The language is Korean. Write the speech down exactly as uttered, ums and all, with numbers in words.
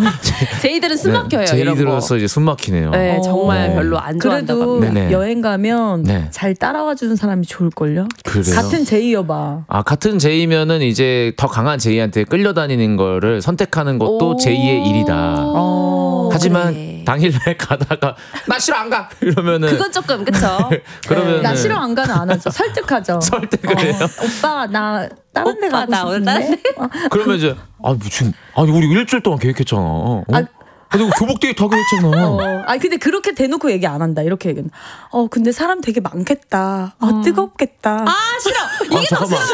제이들은 숨 막혀요. 네, 이런 거. 제이들로서 이제 숨 막히네요. 네, 어. 정말 네. 별로 안 좋아한다고 그래도 네네. 여행 가면 네. 잘 따라와 주는 사람이 좋을걸요? 그래요? 같은 제이여봐. 아, 같은 제이면은 이제 더 강한 제이한테 끌려다니는 거를 선택하는 것도 오. 제이의 일이다. 어. 하지만 그래. 당일날 가다가 나 싫어 안 가! 이러면은 그건 조금 그쵸. 그러면은 나 싫어 안 가는 안 하죠. 설득하죠. 설득을 해요. 오빠 나 다른 데 오빠, 가고 나 오늘 싶은데. 다른 데. 어. 그러면 이제 아 무슨 아니 우리 일주일 동안 계획했잖아. 어? 아, 그리고 교복 데이트 하기로 했잖아. 어. 아니 근데 그렇게 대놓고 얘기 안 한다. 이렇게 얘기는. 어 근데 사람 되게 많겠다. 아 뜨겁겠다. 아 싫어. 이게 더 잠깐만.